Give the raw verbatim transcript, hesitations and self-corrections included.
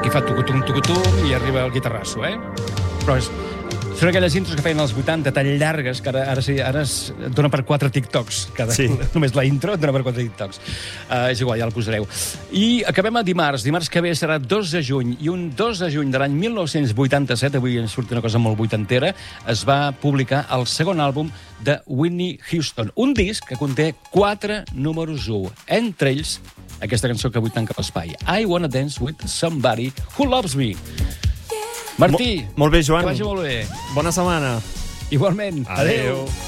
i fa tucutum, tucutum, i arriba el guitarrasso, eh? Però és... Són aquelles intros que feien als vuitanta, tan llargues, que ara, ara, sí, ara es dona per quatre TikToks. Cada, Sí. Només la intro et dona per quatre TikToks. Uh, és igual, ja el posareu. I acabem a dimarts. Dimarts que ve serà dos de juny. I un dos de juny de l'any mil nou-cents vuitanta-set, avui ens surt una cosa molt vuitantera, es va publicar el segon àlbum de Whitney Houston. Un disc que conté quatre números u. Entre ells, aquesta cançó que avui tanca l'espai. I Wanna Dance With Somebody Who Loves Me. Martí, Mo molt bé, Joan. que vagi molt bé. Bona setmana. Igualment. Adéu. Adéu.